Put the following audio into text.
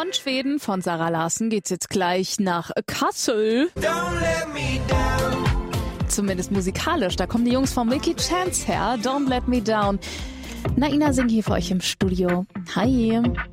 von Schweden, von Zara Larsson, geht's jetzt gleich nach Kassel. Don't let me down. Zumindest musikalisch. Da kommen die Jungs von Milky Chance her. Don't Let Me Down. Naina singt hier für euch im Studio. Hi.